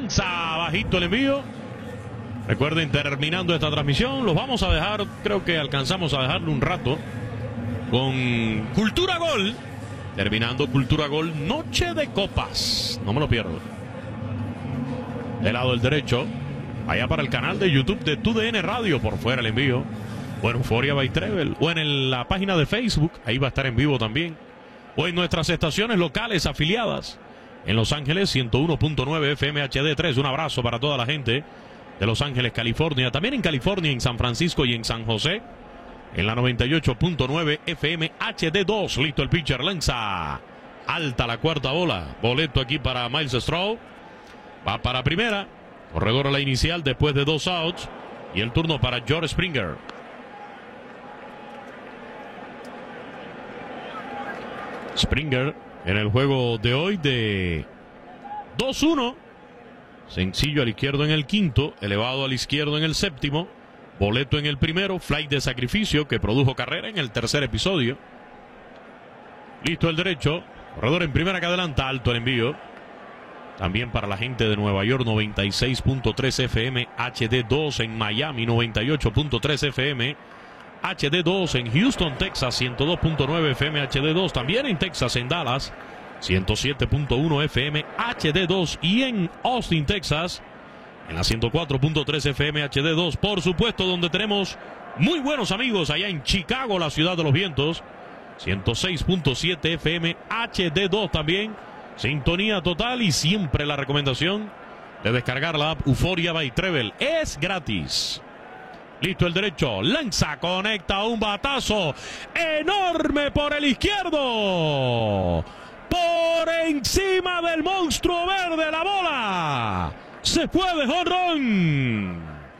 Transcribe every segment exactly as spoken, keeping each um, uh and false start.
lanza bajito el envío. Recuerden, terminando esta transmisión, los vamos a dejar, creo que alcanzamos a dejarlo un rato, con Cultura Gol. Terminando Cultura Gol, Noche de Copas. No me lo pierdo. Del lado del derecho, allá para el canal de YouTube de T U D N Radio, por fuera el envío. O en Euphoria by Treble, o en el, la página de Facebook, ahí va a estar en vivo también. O en nuestras estaciones locales afiliadas. En Los Ángeles, ciento uno punto nueve F M H D tres. Un abrazo para toda la gente de Los Ángeles, California. También en California, en San Francisco y en San José. En la noventa y ocho punto nueve F M H D dos. Listo el pitcher, lanza. Alta la cuarta bola. Boleto aquí para Miles Straw. Va para primera. Corredor a la inicial después de dos outs. Y el turno para George Springer. Springer en el juego de hoy de dos uno. Sencillo al izquierdo en el quinto, elevado al izquierdo en el séptimo, boleto en el primero, fly de sacrificio que produjo carrera en el tercer episodio. Listo el derecho, corredor en primera que adelanta, alto el envío. También para la gente de Nueva York, noventa y seis punto tres F M H D dos, en Miami noventa y ocho punto tres F M H D dos, en Houston, Texas ciento dos punto nueve F M H D dos, también en Texas, en Dallas ciento siete punto uno F M H D dos, y en Austin, Texas en la ciento cuatro punto tres F M H D dos, por supuesto, donde tenemos muy buenos amigos allá en Chicago, la ciudad de los vientos, ciento seis punto siete F M H D dos también, sintonía total, y siempre la recomendación de descargar la app Euphoria by Treble, es gratis. Listo el derecho, lanza, conecta un batazo enorme por el izquierdo, por encima del monstruo verde, la bola se fue de jonrón,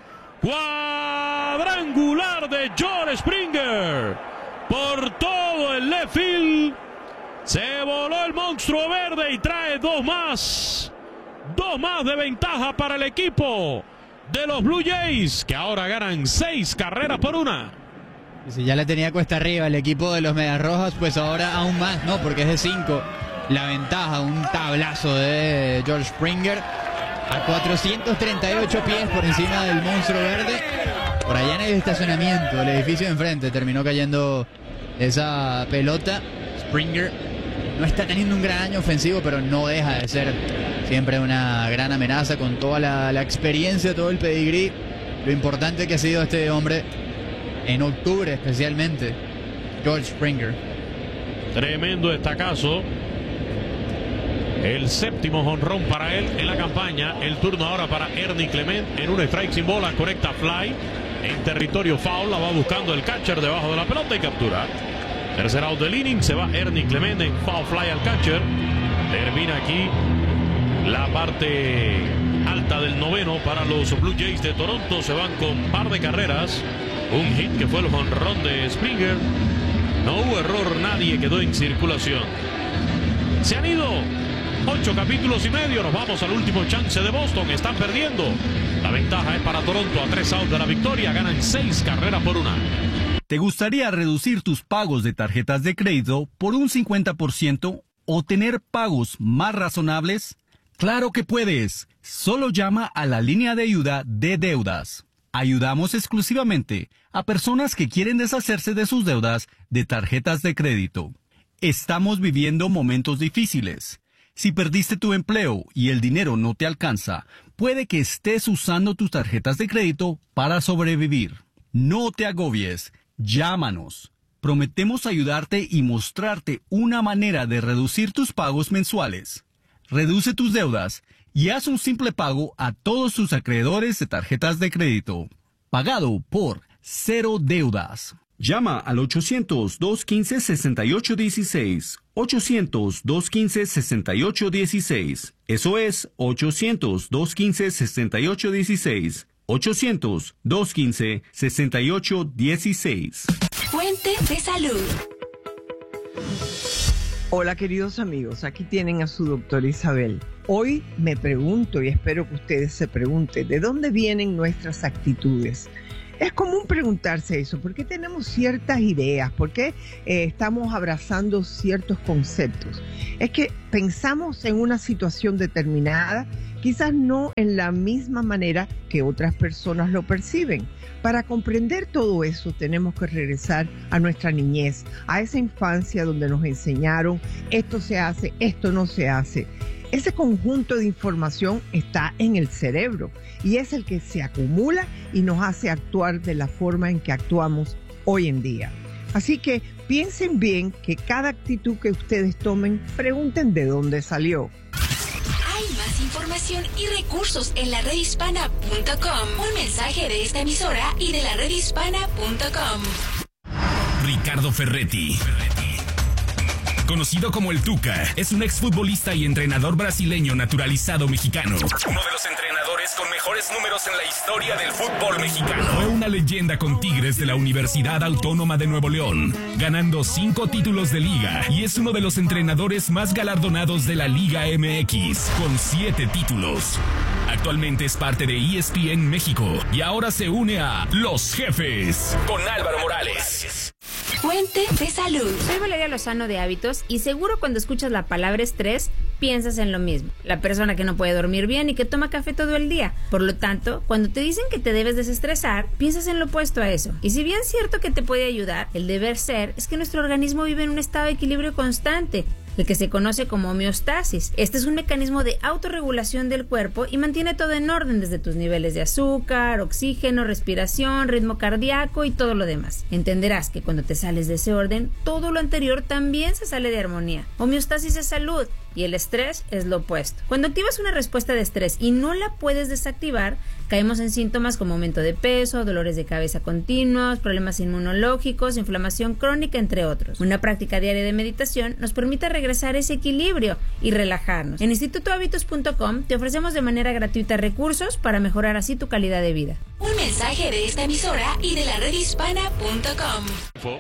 cuadrangular de George Springer por todo el left field. Se voló el monstruo verde y trae dos más, dos más de ventaja para el equipo de los Blue Jays, que ahora ganan seis carreras por una. Y si ya le tenía cuesta arriba el equipo de los Medias Rojas, pues ahora aún más, ¿no? Porque es de cinco la ventaja, un tablazo de George Springer a cuatrocientos treinta y ocho pies por encima del monstruo verde. Por allá en el estacionamiento, el edificio de enfrente, terminó cayendo esa pelota. Springer no está teniendo un gran año ofensivo, pero no deja de ser siempre una gran amenaza, con toda la, la experiencia, todo el pedigrí, lo importante que ha sido este hombre en octubre especialmente, George Springer. Tremendo estacazo, el séptimo jonrón para él en la campaña. El turno ahora para Ernie Clement, en un strike sin bola, conecta fly en territorio foul, la va buscando el catcher debajo de la pelota y captura. Tercer out del inning, se va Ernie Clement en foul fly al catcher. Termina aquí la parte alta del noveno para los Blue Jays de Toronto. Se van con par de carreras, un hit que fue el jonrón de Springer. No hubo error, nadie quedó en circulación. Se han ido ocho capítulos y medio. Nos vamos al último chance de Boston. Están perdiendo. La ventaja es para Toronto, a tres outs de la victoria. Ganan seis carreras por una. ¿Te gustaría reducir tus pagos de tarjetas de crédito por un cincuenta por ciento o tener pagos más razonables? ¡Claro que puedes! Solo llama a la línea de ayuda de deudas. Ayudamos exclusivamente a personas que quieren deshacerse de sus deudas de tarjetas de crédito. Estamos viviendo momentos difíciles. Si perdiste tu empleo y el dinero no te alcanza, puede que estés usando tus tarjetas de crédito para sobrevivir. No te agobies. Llámanos. Prometemos ayudarte y mostrarte una manera de reducir tus pagos mensuales. Reduce tus deudas y haz un simple pago a todos tus acreedores de tarjetas de crédito. Pagado por Cero Deudas. Llama al ochocientos, dos quince, sesenta y ocho dieciséis. ochocientos, dos quince, sesenta y ocho dieciséis. Eso es ochocientos, dos quince, sesenta y ocho dieciséis. ochocientos, dos quince, sesenta y ocho dieciséis. Fuente de salud. Hola queridos amigos, aquí tienen a su doctora Isabel. Hoy me pregunto, y espero que ustedes se pregunten, ¿de dónde vienen nuestras actitudes? Es común preguntarse eso, ¿por qué tenemos ciertas ideas? ¿Por qué eh, estamos abrazando ciertos conceptos? Es que pensamos en una situación determinada, quizás no en la misma manera que otras personas lo perciben. Para comprender todo eso tenemos que regresar a nuestra niñez, a esa infancia donde nos enseñaron esto se hace, esto no se hace. Ese conjunto de información está en el cerebro y es el que se acumula y nos hace actuar de la forma en que actuamos hoy en día. Así que piensen bien que cada actitud que ustedes tomen, pregunten de dónde salió. Hay más información y recursos en la red hispana punto com. Un mensaje de esta emisora y de la red hispana punto com. Ricardo Ferretti, conocido como el Tuca, es un exfutbolista y entrenador brasileño naturalizado mexicano. Uno de los entrenadores con mejores números en la historia del fútbol mexicano. Fue una leyenda con Tigres de la Universidad Autónoma de Nuevo León, ganando cinco títulos de liga, y es uno de los entrenadores más galardonados de la Liga M X, con siete títulos. Actualmente es parte de E S P N México y ahora se une a Los Jefes con Álvaro Morales. Fuente de salud. Soy Valeria Lozano de Hábitos y seguro cuando escuchas la palabra estrés piensas en lo mismo. La persona que no puede dormir bien y que toma café todo el día. Por lo tanto, cuando te dicen que te debes desestresar, piensas en lo opuesto a eso. Y si bien es cierto que te puede ayudar, el deber ser es que nuestro organismo vive en un estado de equilibrio constante, el que se conoce como homeostasis. Este es un mecanismo de autorregulación del cuerpo y mantiene todo en orden, desde tus niveles de azúcar, oxígeno, respiración, ritmo cardíaco y todo lo demás. Entenderás que cuando te sales de ese orden, todo lo anterior también se sale de armonía. Homeostasis es salud y el estrés es lo opuesto. Cuando activas una respuesta de estrés y no la puedes desactivar, caemos en síntomas como aumento de peso, dolores de cabeza continuos, problemas inmunológicos, inflamación crónica, entre otros. Una práctica diaria de meditación nos permite regresar a ese equilibrio y relajarnos. En instituto hábitos punto com te ofrecemos de manera gratuita recursos para mejorar así tu calidad de vida. Un mensaje de esta emisora y de la red hispana punto com.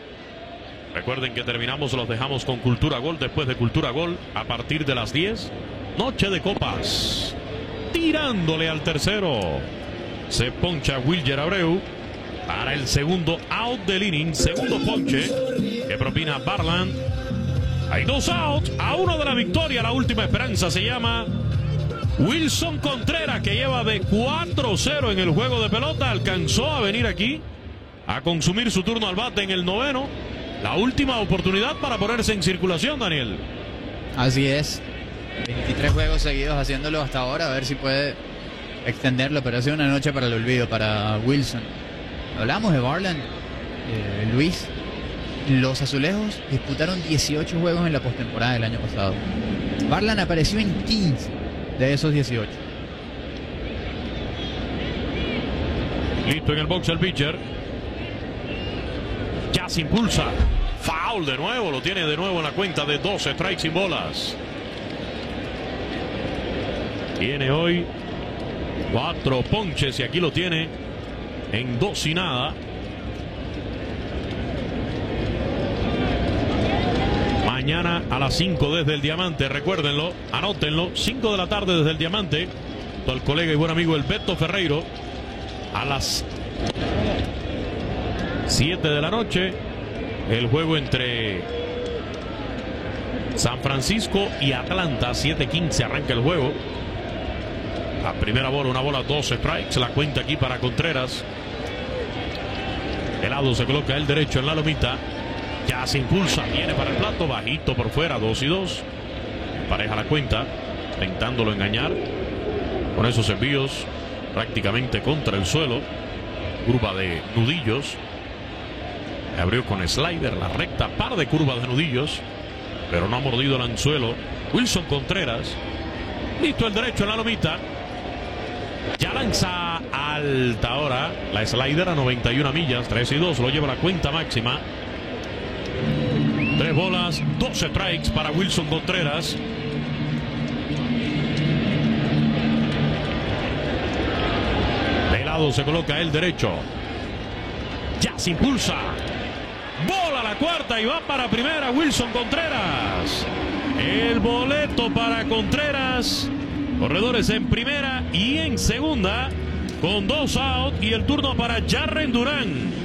Recuerden que terminamos, los dejamos con Cultura Gol. Después de Cultura Gol, a partir de las diez, Noche de Copas. Tirándole al tercero. Se poncha Wilger Abreu para el segundo out del inning. Segundo ponche que propina Barland. Hay dos outs, a uno de la victoria. La última esperanza se llama Wilson Contreras, que lleva de cuatro cero en el juego de pelota. Alcanzó a venir aquí a consumir su turno al bate en el noveno. La última oportunidad para ponerse en circulación, Daniel. Así es. veintitrés juegos seguidos haciéndolo hasta ahora. A ver si puede extenderlo, pero ha sido una noche para el olvido para Wilson. Hablamos de Barland, eh, Luis. Los azulejos disputaron dieciocho juegos en la postemporada del año pasado. Barland apareció en quince de esos dieciocho. Listo en el box el pitcher. Ya se impulsa. Foul de nuevo, lo tiene de nuevo en la cuenta de doce strikes sin bolas. Tiene hoy cuatro ponches y aquí lo tiene en dos y nada. Mañana a las cinco desde el Diamante, recuérdenlo, anótenlo, cinco de la tarde desde el Diamante, el colega y buen amigo el Beto Ferreiro. A las siete de la noche, el juego entre San Francisco y Atlanta. Siete quince arranca el juego. La primera bola, una bola, dos strikes. La cuenta aquí para Contreras. El lado se coloca el derecho en la lomita. Ya se impulsa, viene para el plato, bajito por fuera, dos y dos. Pareja la cuenta, intentándolo engañar con esos envíos prácticamente contra el suelo. Curva de nudillos. Abrió con slider la recta, par de curvas de nudillos, pero no ha mordido el anzuelo. Wilson Contreras, listo el derecho en la lomita. Ya lanza alta ahora la slider a noventa y una millas, tres y dos, lo lleva a la cuenta máxima. Tres bolas, dos strikes para Wilson Contreras. De lado se coloca el derecho. Ya se impulsa. Bola a la cuarta y va para primera Wilson Contreras. El boleto para Contreras. Corredores en primera y en segunda. con dos out y el turno para Jarren Durán.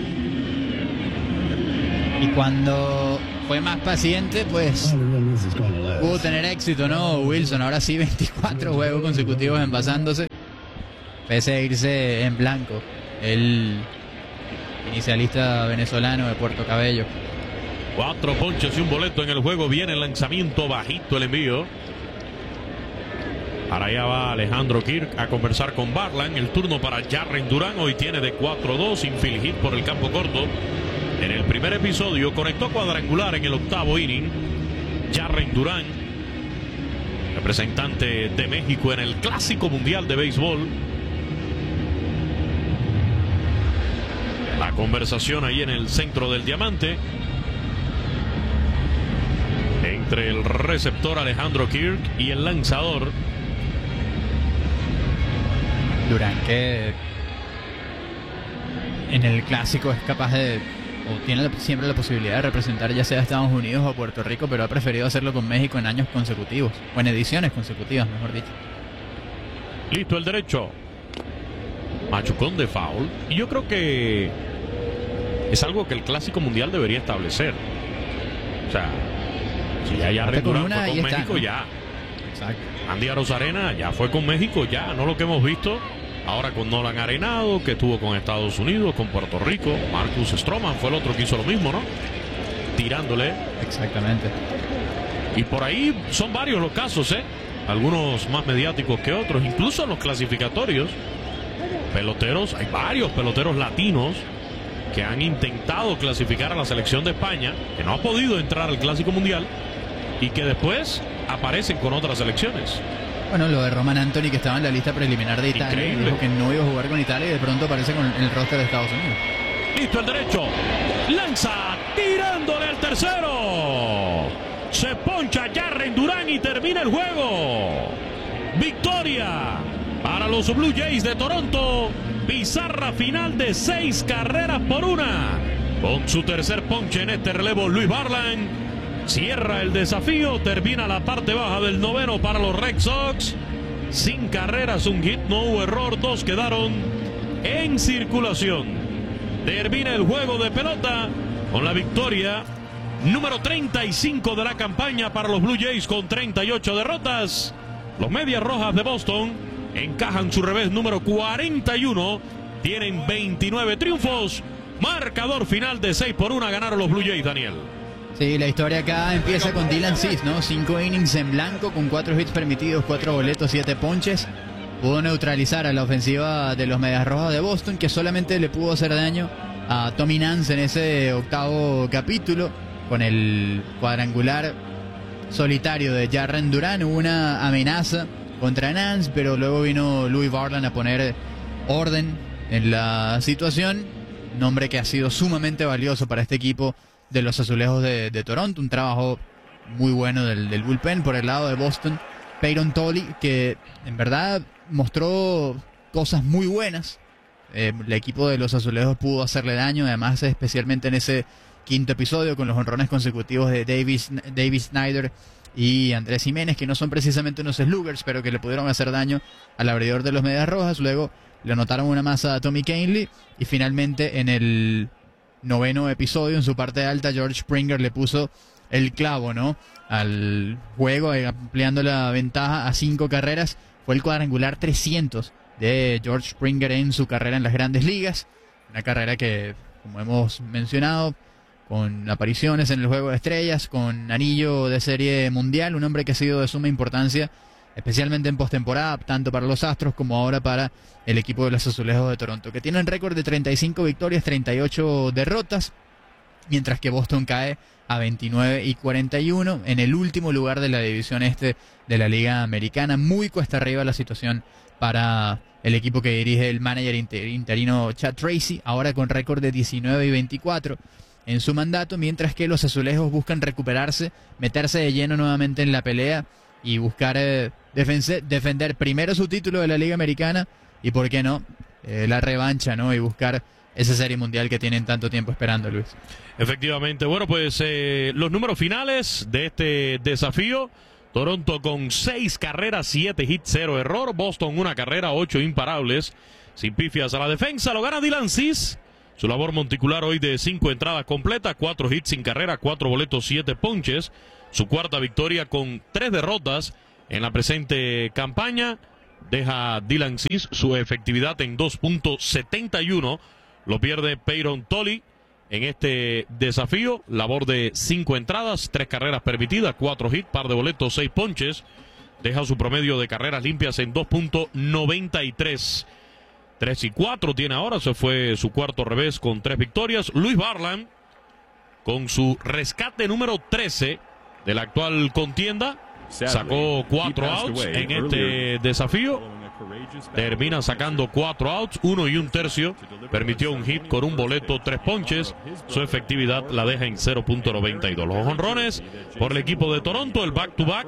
Y cuando fue más paciente, pues pudo tener éxito, ¿no? Wilson, ahora sí, veinticuatro juegos consecutivos envasándose, pese a irse en blanco, el inicialista venezolano de Puerto Cabello. Cuatro ponches y un boleto en el juego. Viene el lanzamiento bajito, el envío. Ahora allá va Alejandro Kirk a conversar con Barland. El turno para Jarren Durán. Hoy tiene de cuatro dos, infield hit por el campo corto. En el primer episodio conectó cuadrangular en el octavo inning. Jarren Durán, representante de México en el Clásico Mundial de Béisbol. La conversación ahí en el centro del diamante entre el receptor Alejandro Kirk y el lanzador Durán, que en el Clásico es capaz de, o tiene la, siempre la posibilidad de representar ya sea a Estados Unidos o a Puerto Rico, pero ha preferido hacerlo con México en años consecutivos, o en ediciones consecutivas, mejor dicho. Listo el derecho. Machucón de foul. Y yo creo que es algo que el Clásico Mundial debería establecer. O sea, si ya Jarren Durán fue con México, está, ¿no? Ya. Exacto. Andy Arozarena ya fue con México, ya. No lo que hemos visto ahora con Nolan Arenado, que estuvo con Estados Unidos, con Puerto Rico. Marcus Stroman fue el otro que hizo lo mismo, ¿no? Tirándole. Exactamente. Y por ahí son varios los casos, ¿eh? Algunos más mediáticos que otros, incluso en los clasificatorios. Peloteros, hay varios peloteros latinos que han intentado clasificar a la selección de España, que no ha podido entrar al Clásico Mundial y que después aparecen con otras selecciones. Bueno, lo de Roman Anthony, que estaba en la lista preliminar de Italia, increíble, dijo que no iba a jugar con Italia y de pronto aparece con el roster de Estados Unidos. Listo el derecho, lanza, tirándole al tercero, se poncha Jarren Durán y termina el juego. Victoria para los Blue Jays de Toronto. Pizarra final de seis carreras por una. Con su tercer ponche en este relevo, Luis Barland cierra el desafío. Termina la parte baja del noveno para los Red Sox. Sin carreras, un hit, no hubo error. Dos quedaron en circulación. Termina el juego de pelota con la victoria número treinta y cinco de la campaña para los Blue Jays con treinta y ocho derrotas. Los Medias Rojas de Boston encajan su revés número cuarenta y uno. Tienen veintinueve triunfos. Marcador final de seis por uno. Ganaron los Blue Jays, Daniel. Sí, la historia acá empieza con Dylan Cease, ¿no? Cinco innings en blanco con cuatro hits permitidos, cuatro boletos, siete ponches. Pudo neutralizar a la ofensiva de los Medias Rojas de Boston, que solamente le pudo hacer daño a Tommy Nance en ese octavo capítulo con el cuadrangular solitario de Jarren Durán. Hubo una amenaza contra Nance, pero luego vino Louis Barland a poner orden en la situación. Nombre que ha sido sumamente valioso para este equipo de los Azulejos de, de Toronto. Un trabajo muy bueno del, del bullpen. Por el lado de Boston, Peyton Tolly, que en verdad mostró cosas muy buenas. Eh, el equipo de los Azulejos pudo hacerle daño, además especialmente en ese quinto episodio con los honrones consecutivos de Davis, Davis Snyder y Andrés Jiménez, que no son precisamente unos sluggers, pero que le pudieron hacer daño al abridor de los Medias Rojas. Luego le anotaron una masa a Tommy Kahnle y finalmente en el noveno episodio, en su parte alta, George Springer le puso el clavo, ¿no?, al juego, ampliando la ventaja a cinco carreras. Fue el cuadrangular trescientos de George Springer en su carrera en las Grandes Ligas. Una carrera que, como hemos mencionado, con apariciones en el Juego de Estrellas, con anillo de Serie Mundial, un hombre que ha sido de suma importancia, especialmente en postemporada, tanto para los Astros como ahora para el equipo de los Azulejos de Toronto, que tienen récord de treinta y cinco victorias, treinta y ocho derrotas, mientras que Boston cae a veintinueve y cuarenta y uno en el último lugar de la división este de la Liga Americana. Muy cuesta arriba la situación para el equipo que dirige el manager inter interino Chad Tracy, ahora con récord de diecinueve y veinticuatro en su mandato, mientras que los Azulejos buscan recuperarse, meterse de lleno nuevamente en la pelea y buscar eh, defender primero su título de la Liga Americana y, por qué no, eh, la revancha, ¿no?, y buscar esa Serie Mundial que tienen tanto tiempo esperando, Luis. Efectivamente. Bueno, pues eh, los números finales de este desafío Toronto con seis carreras, siete hits, cero error. Boston una carrera, ocho imparables. Sin pifias a la defensa, lo gana Dylan Cease. Su labor monticular hoy de cinco entradas completas, cuatro hits sin carrera, cuatro boletos, siete ponches. Su cuarta victoria con tres derrotas en la presente campaña. Deja Dylan Cease su efectividad en dos punto setenta y uno. Lo pierde Peyton Tolly en este desafío. Labor de cinco entradas, tres carreras permitidas, cuatro hits, par de boletos, seis ponches. Deja su promedio de carreras limpias en dos punto noventa y tres. tres y cuatro tiene ahora, se fue su cuarto revés con tres victorias. Luis Barland con su rescate número trece de la actual contienda. Sacó cuatro outs en este desafío. Termina sacando cuatro outs, uno y un tercio. Permitió un hit con un boleto, tres ponches. Su efectividad la deja en cero punto noventa y dos. Los jonrones por el equipo de Toronto, el back-to-back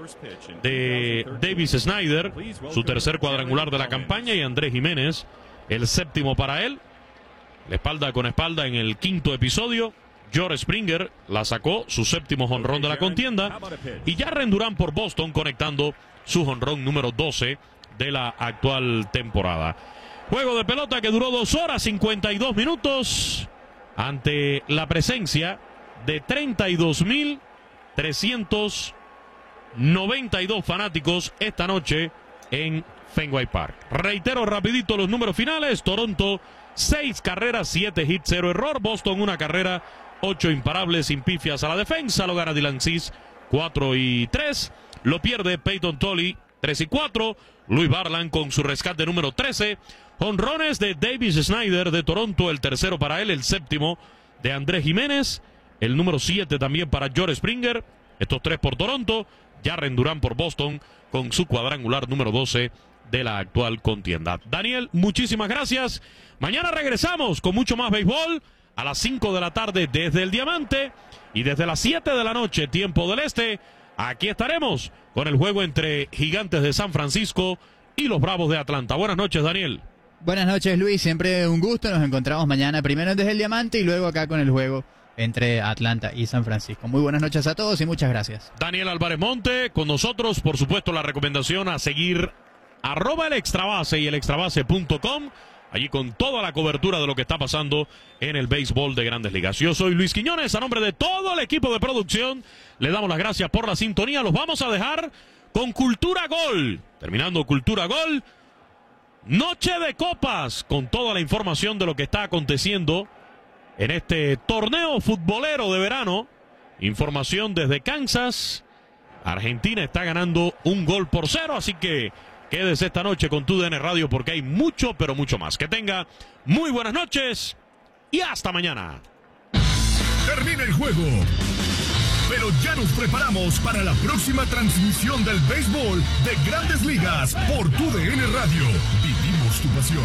de Davis Snyder, su tercer cuadrangular de la campaña, y Andrés Jiménez, el séptimo para él. La espalda con espalda en el quinto episodio. George Springer la sacó, su séptimo jonrón de la contienda. Y Jarren Duran por Boston conectando su jonrón número doce de la actual temporada. Juego de pelota que duró dos horas cincuenta y dos minutos ante la presencia de treinta y dos mil trescientos noventa y dos fanáticos esta noche en Fenway Park. Reitero rapidito los números finales. Toronto, seis carreras, siete hits, cero error. Boston, una carrera, ocho imparables, sin pifias a la defensa. Lo gana Dylan Cease, cuatro y tres. Lo pierde Peyton Tolly, tres y cuatro. Luis Barland con su rescate número trece. Jonrones de Davis Snyder de Toronto, el tercero para él, el séptimo de Andrés Jiménez, el número siete también para George Springer. Estos tres por Toronto. Jarren Duran por Boston con su cuadrangular número doce de la actual contienda. Daniel, muchísimas gracias. Mañana regresamos con mucho más béisbol a las cinco de la tarde desde el Diamante, y desde las siete de la noche, tiempo del este, aquí estaremos con el juego entre Gigantes de San Francisco y los Bravos de Atlanta. Buenas noches, Daniel. Buenas noches, Luis. Siempre un gusto. Nos encontramos mañana primero desde el Diamante y luego acá con el juego entre Atlanta y San Francisco. Muy buenas noches a todos y muchas gracias. Daniel Álvarez Monte con nosotros. Por supuesto, la recomendación a seguir arroba el extrabase y el extrabase punto com, allí con toda la cobertura de lo que está pasando en el béisbol de Grandes Ligas. Yo soy Luis Quiñones, a nombre de todo el equipo de producción, le damos las gracias por la sintonía. Los vamos a dejar con Cultura Gol. Terminando Cultura Gol, noche de copas, con toda la información de lo que está aconteciendo en este torneo futbolero de verano. Información desde Kansas. Argentina está ganando un gol por cero, así que quédese esta noche con T U D N Radio porque hay mucho, pero mucho más. Que tenga muy buenas noches y hasta mañana. Termina el juego, pero ya nos preparamos para la próxima transmisión del béisbol de Grandes Ligas por T U D N Radio. Vivimos tu pasión.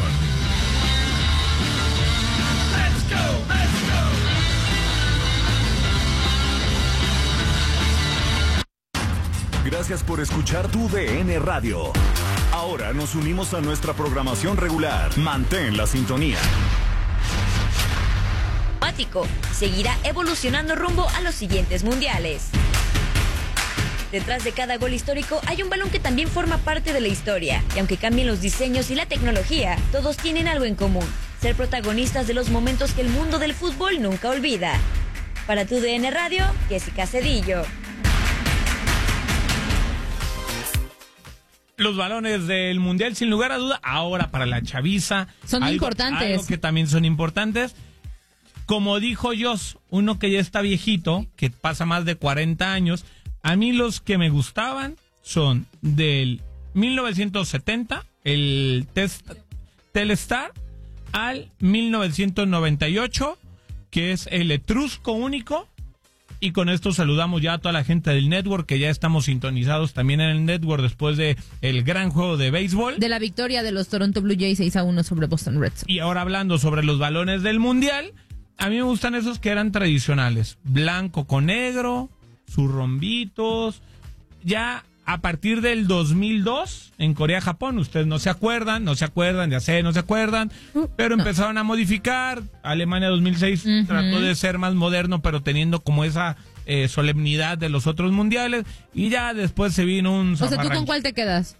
Let's go, let's go. Gracias por escuchar Tu D N Radio. Ahora nos unimos a nuestra programación regular. Mantén la sintonía. Seguirá evolucionando rumbo a los siguientes mundiales. Detrás de cada gol histórico hay un balón que también forma parte de la historia. Y aunque cambien los diseños y la tecnología, todos tienen algo en común: ser protagonistas de los momentos que el mundo del fútbol nunca olvida. Para Tu D N Radio, Jessica Cedillo. Los balones del Mundial, sin lugar a duda, ahora para la chaviza. Son algo, importantes. Algo que también son importantes. Como dijo Jos, uno que ya está viejito, que pasa más de cuarenta años, a mí los que me gustaban son del mil novecientos setenta, el test, Telstar, al mil novecientos noventa y ocho, que es el Etrusco único. Y con esto saludamos ya a toda la gente del network, que ya estamos sintonizados también en el network después de el gran juego de béisbol. De la victoria de los Toronto Blue Jays seis a uno sobre Boston Red Sox. Y ahora hablando sobre los balones del Mundial, a mí me gustan esos que eran tradicionales. Blanco con negro, sus rombitos. Ya a partir del dos mil dos, en Corea-Japón, ustedes no se acuerdan, no se acuerdan, ya sé, no se acuerdan, pero no. empezaron a modificar. Alemania dos mil seis uh-huh. trató de ser más moderno, pero teniendo como esa eh, solemnidad de los otros mundiales, y ya después se vino un O sea, ¿tú zafarrancho. con cuál te quedas?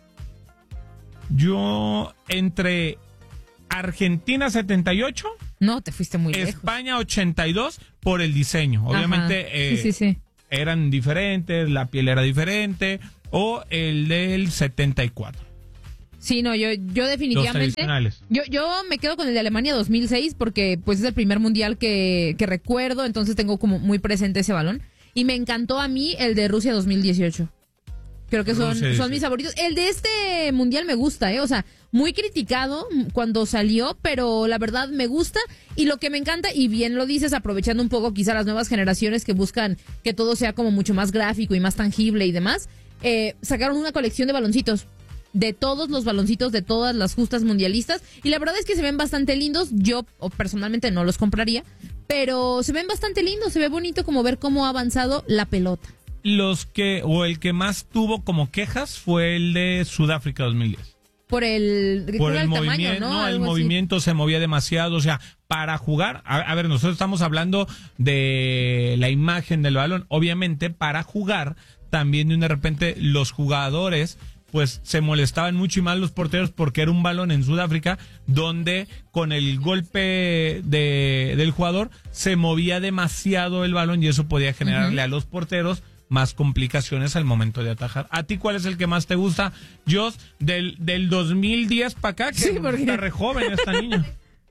Yo entre Argentina setenta y ocho, No, te fuiste muy lejos. España ochenta y dos por el diseño. Obviamente Ajá. eh, Sí, sí, sí. eran diferentes, la piel era diferente, o el del setenta y cuatro. Sí, no, yo, yo Los definitivamente... tradicionales. Yo, yo me quedo con el de Alemania dos mil seis porque pues es el primer mundial que, que recuerdo, entonces tengo como muy presente ese balón. Y me encantó a mí el de Rusia dos mil dieciocho. Creo que son, Rusia, son sí. mis favoritos. El de este mundial me gusta, ¿eh? O sea, muy criticado cuando salió, pero la verdad me gusta. Y lo que me encanta, y bien lo dices, aprovechando un poco quizá las nuevas generaciones que buscan que todo sea como mucho más gráfico y más tangible y demás, eh, sacaron una colección de baloncitos. De todos los baloncitos de todas las justas mundialistas. Y la verdad es que se ven bastante lindos. Yo o, personalmente no los compraría. Pero se ven bastante lindos. Se ve bonito como ver cómo ha avanzado la pelota. Los que, o el que más tuvo como quejas fue el de Sudáfrica dos mil diez. Por el, Por el, el movimiento, tamaño, ¿no? no, el Algo así. movimiento se movía demasiado, o sea, para jugar, a, a ver, nosotros estamos hablando de la imagen del balón, obviamente para jugar, también de repente los jugadores pues se molestaban mucho y más los porteros porque era un balón en Sudáfrica donde con el golpe de, del jugador se movía demasiado el balón y eso podía generarle uh-huh. a los porteros más complicaciones al momento de atajar. ¿A ti cuál es el que más te gusta, Jos? Del, del dos mil diez para acá, que sí, porque... está re joven esta niña.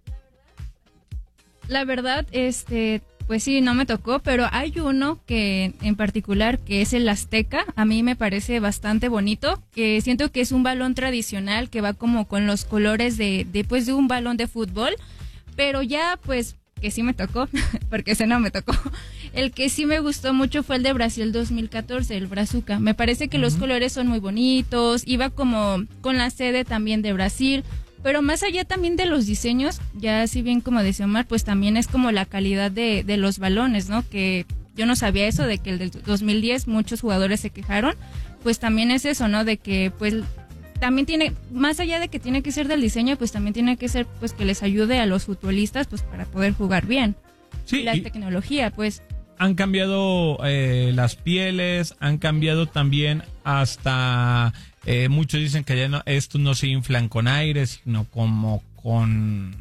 La verdad, este, pues sí, no me tocó, pero hay uno que en particular que es el Azteca. A mí me parece bastante bonito, que siento que es un balón tradicional que va como con los colores de, de, pues, de un balón de fútbol, pero ya pues que sí me tocó, porque ese no me tocó. El que sí me gustó mucho fue el de Brasil dos mil catorce, el Brazuca. Me parece que uh-huh. los colores son muy bonitos, iba como con la sede también de Brasil, pero más allá también de los diseños, ya así bien como decía Omar, pues también es como la calidad de, de los balones, ¿no? Que yo no sabía eso, de que el del dos mil diez muchos jugadores se quejaron, pues también es eso, ¿no? De que pues también tiene, más allá de que tiene que ser del diseño, pues también tiene que ser pues que les ayude a los futbolistas pues para poder jugar bien. Sí, y la y tecnología, pues. Han cambiado eh, las pieles, han cambiado también hasta, eh, muchos dicen que ya no, estos no se inflan con aire, sino como con,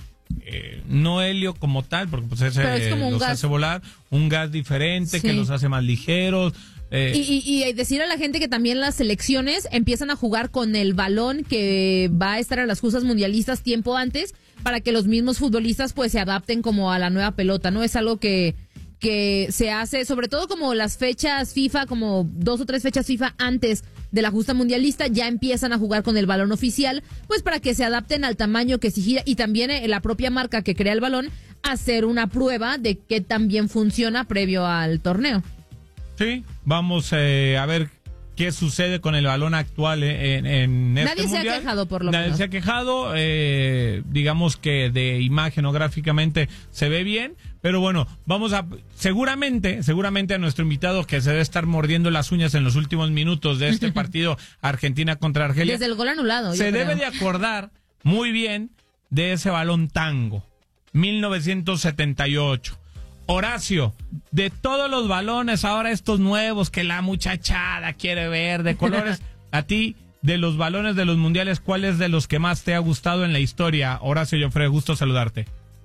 eh, no helio como tal, porque pues ese es como un los gas. hace volar, un gas diferente Sí. que los hace más ligeros. Eh, Y, y, y decir a la gente que también las selecciones empiezan a jugar con el balón que va a estar a las justas mundialistas tiempo antes para que los mismos futbolistas pues se adapten como a la nueva pelota, ¿no? Es algo que, que se hace, sobre todo como las fechas FIFA, como dos o tres fechas FIFA antes de la justa mundialista, ya empiezan a jugar con el balón oficial, pues para que se adapten al tamaño que se gira y también eh, la propia marca que crea el balón hacer una prueba de que también funciona previo al torneo. Sí, vamos eh, a ver qué sucede con el balón actual en, en este Nadie se mundial. ha quejado, por lo Nadie menos. se ha quejado, eh, digamos que de imagen o gráficamente se ve bien, pero bueno, vamos a, seguramente, seguramente a nuestro invitado que se debe estar mordiendo las uñas en los últimos minutos de este partido Argentina contra Argelia. Desde el gol anulado. Se yo debe creo. de acordar muy bien de ese balón tango, mil novecientos setenta y ocho. Horacio, de todos los balones, ahora estos nuevos que la muchachada quiere ver de colores, a ti, de los balones de los mundiales, ¿cuál es de los que más te ha gustado en la historia? Horacio Joffre, gusto saludarte.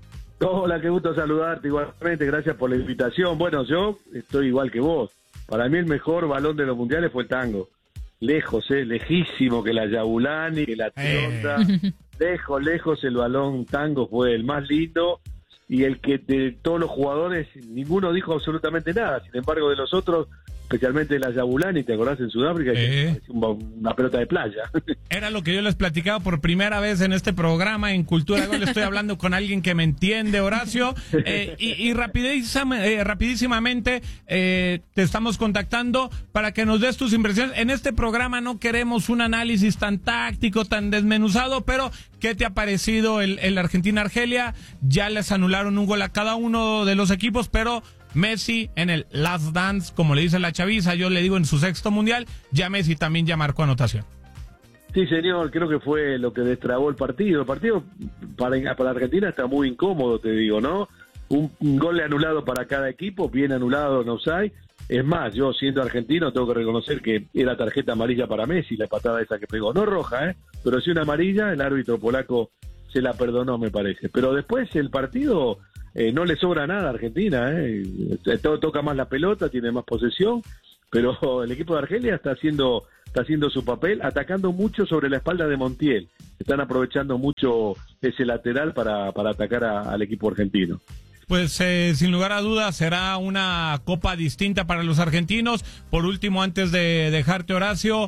Hola, qué gusto saludarte, igualmente, gracias por la invitación. Bueno, yo estoy igual que vos. Para mí el mejor balón de los mundiales fue el tango. Lejos, eh, lejísimo que la Yabulani, que la Tirota. Eh. Lejos, lejos el balón tango fue el más lindo. Y el que de todos los jugadores, ninguno dijo absolutamente nada. Sin embargo, de los otros, especialmente de la Yabulani, ¿te acordás en Sudáfrica? Eh. Que una, una pelota de playa. Era lo que yo les platicaba por primera vez en este programa, en Cultura Gol. Estoy hablando con alguien que me entiende, Horacio. Eh, y y rapidísima, eh, rapidísimamente eh, te estamos contactando para que nos des tus impresiones. En este programa no queremos un análisis tan táctico, tan desmenuzado, pero ¿qué te ha parecido el, el Argentina-Argelia? Ya les anularon un gol a cada uno de los equipos, pero Messi en el last dance, como le dice la chaviza, yo le digo en su sexto mundial, ya Messi también ya marcó anotación. Sí, señor, creo que fue lo que destrabó el partido. El partido para, para Argentina está muy incómodo, te digo, ¿no? un, un gol anulado para cada equipo, bien anulado, no offside. Es más, yo siendo argentino tengo que reconocer que era tarjeta amarilla para Messi, la patada esa que pegó. No roja, ¿eh? Pero sí una amarilla, el árbitro polaco se la perdonó, me parece. Pero después el partido eh, no le sobra nada a Argentina, ¿eh? Todo, toca más la pelota, tiene más posesión, pero el equipo de Argelia está haciendo, está haciendo su papel, atacando mucho sobre la espalda de Montiel. Están aprovechando mucho ese lateral para, para atacar a, al equipo argentino. Pues eh, sin lugar a dudas será una copa distinta para los argentinos. Por último, antes de dejarte, Horacio,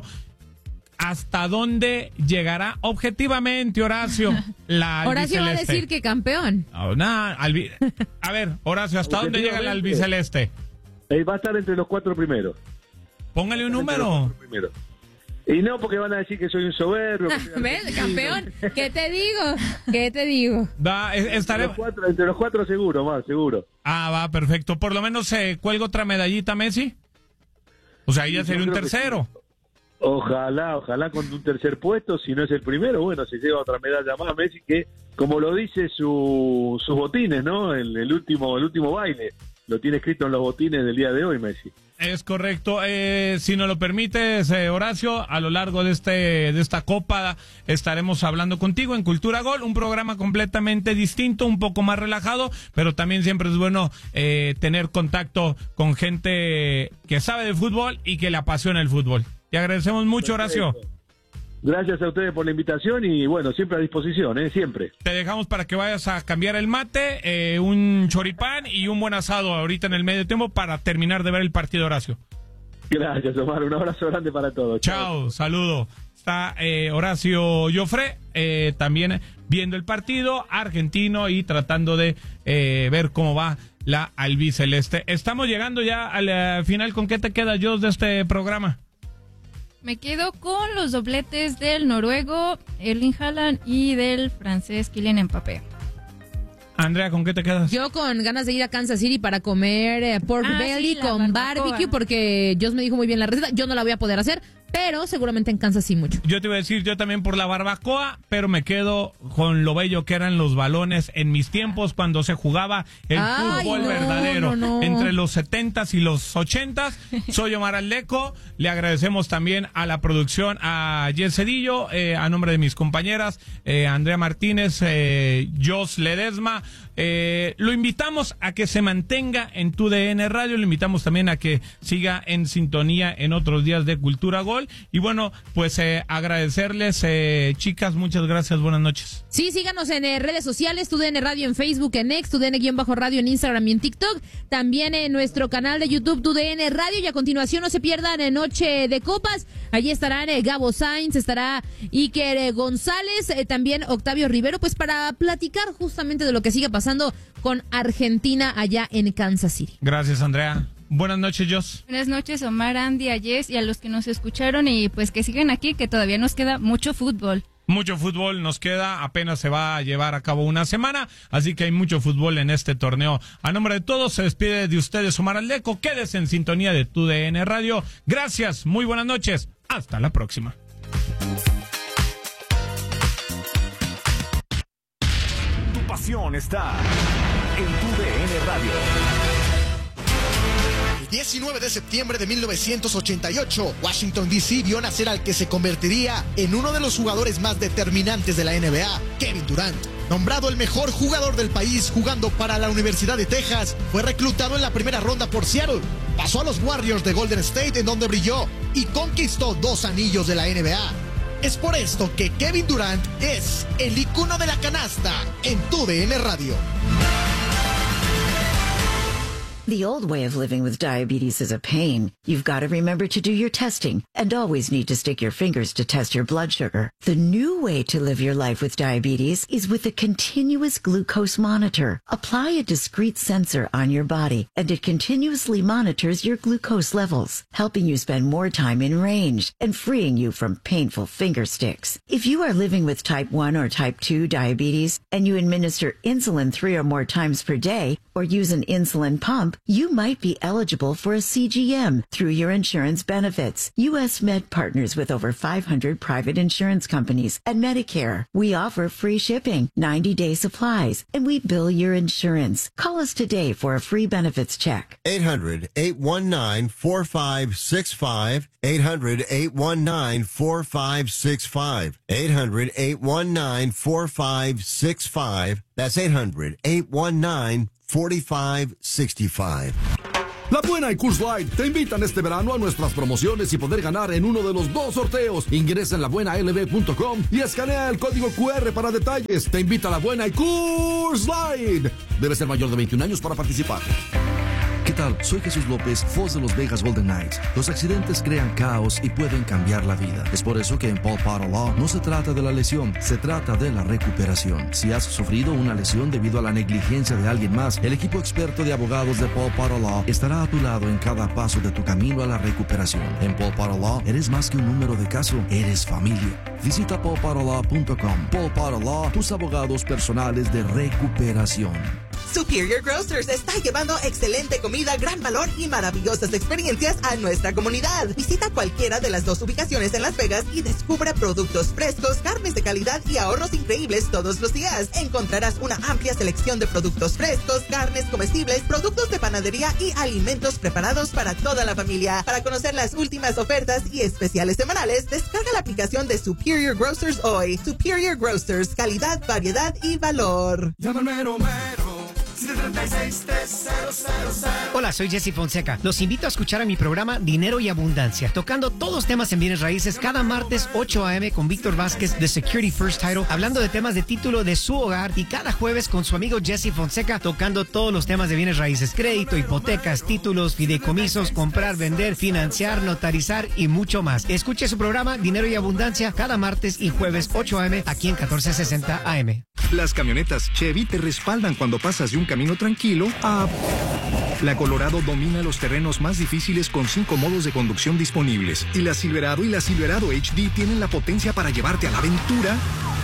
¿hasta dónde llegará objetivamente, Horacio, la Horacio va a albiceleste? decir que campeón. No, nah, albi... A ver, Horacio, ¿hasta dónde llega la albiceleste? Eh, va a estar entre los cuatro primeros. Póngale un número. Primero. Y no porque van a decir que soy un soberbio. ¿Ves, campeón? ¿Qué te digo? ¿Qué te digo? Va, estaré... entre, los cuatro, entre los cuatro seguro, más seguro. Ah, va, perfecto. Por lo menos se eh, cuelga otra medallita, Messi. O sea, ahí ya Sí, sería yo un creo que tercero. sí. Ojalá, ojalá con un tercer puesto. Si no es el primero, bueno, se lleva otra medalla más Messi, que como lo dice su, sus botines, ¿no? El, el último el último baile. Lo tiene escrito en los botines del día de hoy, Messi. Es correcto. Eh, si nos lo permites, eh, Horacio, a lo largo de este de esta copa estaremos hablando contigo en Cultura Gol, un programa completamente distinto, un poco más relajado, pero también siempre es bueno eh, tener contacto con gente que sabe de fútbol y que le apasiona el fútbol. Te agradecemos mucho, Horacio. Perfecto. Gracias a ustedes por la invitación y bueno, siempre a disposición, ¿eh? Siempre. Te dejamos para que vayas a cambiar el mate, eh, un choripán y un buen asado ahorita en el medio tiempo para terminar de ver el partido, Horacio. Gracias, Omar. Un abrazo grande para todos. Chao, Chao. Saludo. Está eh, Horacio Joffre eh, también viendo el partido argentino y tratando de eh, ver cómo va la albiceleste. Estamos llegando ya al uh, final. ¿Con qué te queda, Jos, de este programa? Me quedo con los dobletes del noruego Erling Haaland y del francés Kylian Mbappé. Andrea, ¿con qué te quedas? Yo con ganas de ir a Kansas City para comer eh, pork Ah, belly sí, la con barbacoa. barbecue, porque Dios me dijo muy bien la receta. Yo no la voy a poder hacer, pero seguramente en Kansas sí mucho. Yo te iba a decir, yo también por la barbacoa, pero me quedo con lo bello que eran los balones en mis tiempos cuando se jugaba el Ay, fútbol no, verdadero, no, no. entre los setentas y los ochentas. Soy Omar Aldeco, le agradecemos también a la producción, a Jess Cedillo, eh, a nombre de mis compañeras, eh, Andrea Martínez, eh, Jos Ledesma. Eh, lo invitamos a que se mantenga en tu D N Radio, lo invitamos también a que siga en sintonía en otros días de Cultura Gol. Y bueno, pues eh, agradecerles, eh, chicas, muchas gracias, buenas noches. Sí, síganos en eh, redes sociales, Tu D N Radio en Facebook, en X, Tu D N-Radio en Instagram y en TikTok. También en nuestro canal de YouTube, Tu D N Radio. Y a continuación no se pierdan en Noche de Copas. Allí estarán eh, Gabo Sainz, estará Iker eh, González, eh, también Octavio Rivero, pues para platicar justamente de lo que sigue pasando con Argentina allá en Kansas City. Gracias, Andrea. Buenas noches, Jos. Buenas noches, Omar, Andy, a Jess y a los que nos escucharon y pues que sigan aquí, que todavía nos queda mucho fútbol. Mucho fútbol nos queda, apenas se va a llevar a cabo una semana, así que hay mucho fútbol en este torneo. A nombre de todos, se despide de ustedes Omar Aldeco. Quédese en sintonía de Tu D N Radio. Gracias, muy buenas noches. Hasta la próxima. Tu pasión está en Tu D N Radio. El diecinueve de septiembre de mil novecientos ochenta y ocho, Washington D C vio nacer al que se convertiría en uno de los jugadores más determinantes de la N B A, Kevin Durant. Nombrado el mejor jugador del país jugando para la Universidad de Texas, fue reclutado en la primera ronda por Seattle. Pasó a los Warriors de Golden State, en donde brilló y conquistó dos anillos de la N B A. Es por esto que Kevin Durant es el icono de la canasta en Tu D N Radio. The old way of living with diabetes is a pain. You've got to remember to do your testing and always need to stick your fingers to test your blood sugar. The new way to live your life with diabetes is with a continuous glucose monitor. Apply a discrete sensor on your body and it continuously monitors your glucose levels, helping you spend more time in range and freeing you from painful finger sticks. If you are living with type one or type two diabetes and you administer insulin three or more times per day or use an insulin pump, job, you might be eligible for a C G M through your insurance benefits. U S Med partners with over five hundred private insurance companies and Medicare. We offer free shipping, ninety-day supplies, and we bill your insurance. Call us today for a free benefits check. eight hundred, eight one nine, four five six five. eight hundred, eight one nine, four five six five. eight hundred, eight one nine, four five six five. That's eight hundred, eight one nine, four five six five. La Buena y Coors Light te invitan este verano a nuestras promociones y poder ganar en uno de los dos sorteos. Ingresa en la buena l b punto com y escanea el código Q R para detalles. Te invita a La Buena y Coors Light. Debe ser mayor de veintiún años para participar. ¿Qué tal? Soy Jesús López, voz de los Vegas Golden Knights. Los accidentes crean caos y pueden cambiar la vida. Es por eso que en Paul Potter Law no se trata de la lesión, se trata de la recuperación. Si has sufrido una lesión debido a la negligencia de alguien más, el equipo experto de abogados de Paul Potter Law estará a tu lado en cada paso de tu camino a la recuperación. En Paul Potter Law eres más que un número de caso, eres familia. Visita paul potter law punto com. Paul Potter Law, tus abogados personales de recuperación. Superior Grocers está llevando excelente comida, gran valor y maravillosas experiencias a nuestra comunidad. Visita cualquiera de las dos ubicaciones en Las Vegas y descubra productos frescos, carnes de calidad y ahorros increíbles todos los días. Encontrarás una amplia selección de productos frescos, carnes comestibles, productos de panadería y alimentos preparados para toda la familia. Para conocer las últimas ofertas y especiales semanales, descarga la aplicación de Superior Grocers hoy. Superior Grocers, calidad, variedad y valor. Llama al mero mero. Hola, soy Jesse Fonseca. Los invito a escuchar a mi programa Dinero y Abundancia, tocando todos los temas en bienes raíces cada martes ocho a eme con Víctor Vázquez de Security First Title, hablando de temas de título de su hogar, y cada jueves con su amigo Jesse Fonseca tocando todos los temas de bienes raíces: crédito, hipotecas, títulos, fideicomisos, comprar, vender, financiar, notarizar y mucho más. Escuche su programa Dinero y Abundancia cada martes y jueves ocho a eme aquí en catorce sesenta A M. Las camionetas Chevy te respaldan cuando pasas de un camino tranquilo a... La Colorado domina los terrenos más difíciles con cinco modos de conducción disponibles. Y la Silverado y la Silverado H D tienen la potencia para llevarte a la aventura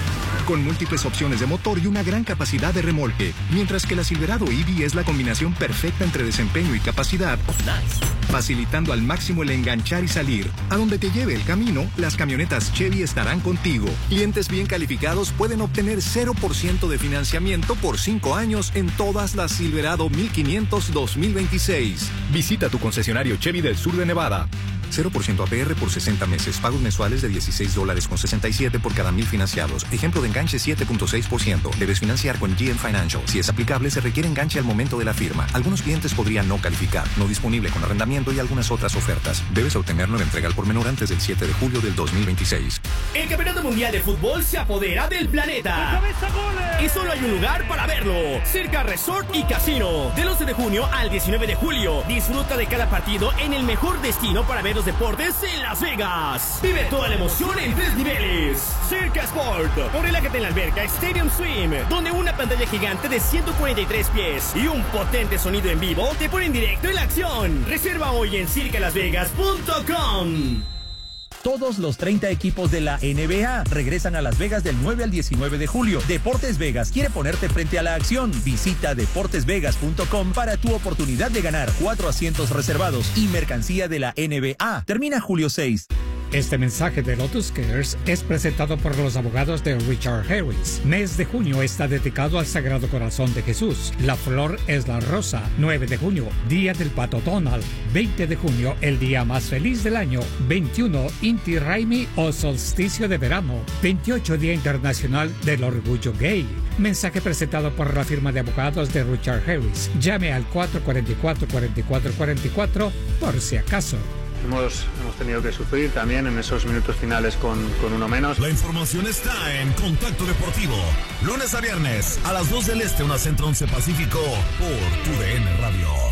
con múltiples opciones de motor y una gran capacidad de remolque. Mientras que la Silverado E V es la combinación perfecta entre desempeño y capacidad, facilitando al máximo el enganchar y salir. A donde te lleve el camino, las camionetas Chevy estarán contigo. Clientes bien calificados pueden obtener cero por ciento de financiamiento por cinco años en todas las Silverado mil quinientos dos mil veintiséis. Visita tu concesionario Chevy del sur de Nevada. cero por ciento A P R por sesenta meses. Pagos mensuales de dieciséis dólares con sesenta y siete por cada mil financiados. Ejemplo de enganche siete punto seis por ciento. Debes financiar con G M Financial. Si es aplicable, se requiere enganche al momento de la firma. Algunos clientes podrían no calificar. No disponible con arrendamiento y algunas otras ofertas. Debes obtenerlo en entrega al por menor antes del siete de julio del dos mil veintiséis. El Campeonato Mundial de Fútbol se apodera del planeta. Y solo hay un lugar para verlo. Circa Resort y Casino. Del once de junio al diecinueve de julio. Disfruta de cada partido en el mejor destino para ver los deportes en Las Vegas. Vive toda la emoción en tres niveles. Circa Sport. O relájate en la alberca Stadium Swim, donde una pantalla gigante de ciento cuarenta y tres pies y un potente sonido en vivo te ponen directo en la acción. Reserva hoy en circa las vegas punto com. Todos los treinta equipos de la N B A regresan a Las Vegas del nueve al diecinueve de julio. Deportes Vegas quiere ponerte frente a la acción. Visita deportes vegas punto com para tu oportunidad de ganar cuatro asientos reservados y mercancía de la N B A. Termina julio seis. Este mensaje de Lotus Cares es presentado por los abogados de Richard Harris. Mes de junio está dedicado al Sagrado Corazón de Jesús. La flor es la rosa. nueve de junio, Día del Pato Donald. veinte de junio, el día más feliz del año. veintiuno, Inti Raymi o solsticio de verano. veintiocho, Día Internacional del Orgullo Gay. Mensaje presentado por la firma de abogados de Richard Harris. Llame al cuatro cuatro cuatro, cuatro cuatro cuatro cuatro por si acaso. Hemos, hemos tenido que sufrir también en esos minutos finales con, con uno menos. La información está en Contacto Deportivo. Lunes a viernes a las dos del Este, una Centro once Pacífico por tu D N Radio.